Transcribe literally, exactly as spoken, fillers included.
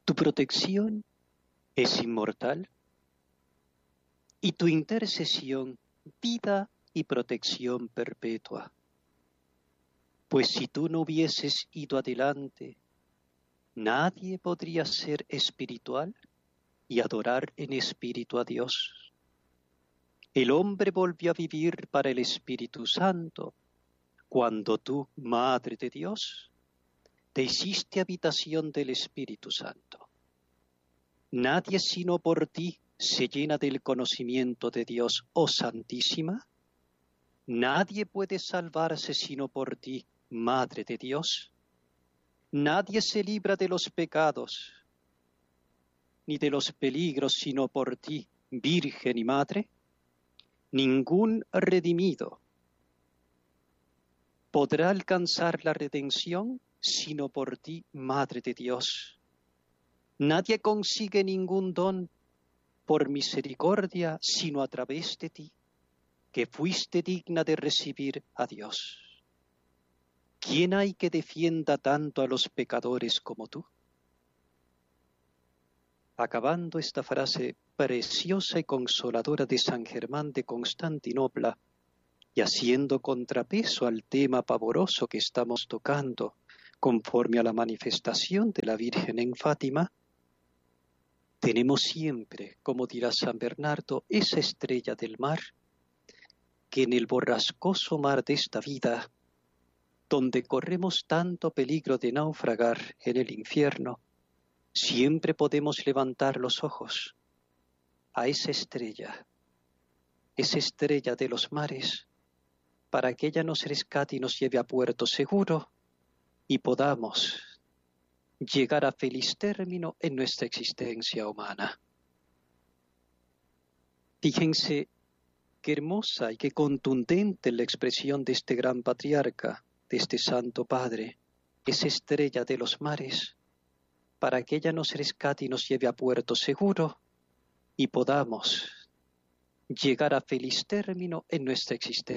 Tu protección es inmortal y tu intercesión vida y protección perpetua. Pues si tú no hubieses ido adelante, nadie podría ser espiritual y adorar en espíritu a Dios. El hombre volvió a vivir para el Espíritu Santo cuando tú, Madre de Dios, te hiciste habitación del Espíritu Santo. Nadie sino por ti se llena del conocimiento de Dios, oh Santísima. Nadie puede salvarse sino por ti, Madre de Dios. Nadie se libra de los pecados ni de los peligros sino por ti, Virgen y Madre. Ningún redimido podrá alcanzar la redención sino por ti, Madre de Dios. Nadie consigue ningún don por misericordia sino a través de ti, que fuiste digna de recibir a Dios. ¿Quién hay que defienda tanto a los pecadores como tú? Acabando esta frase preciosa y consoladora de San Germán de Constantinopla, y haciendo contrapeso al tema pavoroso que estamos tocando, conforme a la manifestación de la Virgen en Fátima, tenemos siempre, como dirá San Bernardo, esa estrella del mar, que en el borrascoso mar de esta vida, donde corremos tanto peligro de naufragar en el infierno, siempre podemos levantar los ojos a esa estrella, esa estrella de los mares, para que ella nos rescate y nos lleve a puerto seguro y podamos llegar a feliz término en nuestra existencia humana. Fíjense qué hermosa y qué contundente la expresión de este gran patriarca, de este Santo Padre, esa estrella de los mares, para que ella nos rescate y nos lleve a puerto seguro y podamos llegar a feliz término en nuestra existencia.